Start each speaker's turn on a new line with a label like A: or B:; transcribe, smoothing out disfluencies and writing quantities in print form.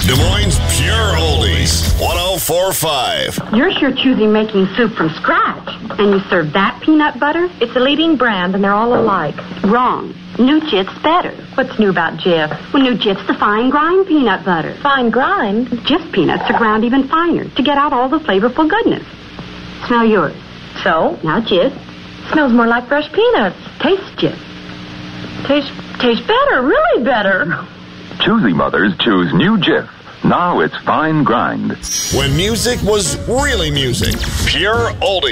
A: Des Moines Pure Oldies, 104.5.
B: You're sure choosing making soup from scratch. And you serve that peanut butter?
C: It's a leading brand, and they're all alike.
B: Wrong. New Jif's better.
C: What's new about Jif?
B: Well, New Jif's the fine grind peanut butter.
C: Fine grind?
B: Jif peanuts are ground even finer to get out all the flavorful goodness. Smell yours.
C: So?
B: Now Jif.
C: Smells more like fresh peanuts.
B: Taste Jif.
C: Tastes better, really better.
D: Choosy mothers choose New Jif. Now it's fine grind.
A: When music was really music, Pure Oldies.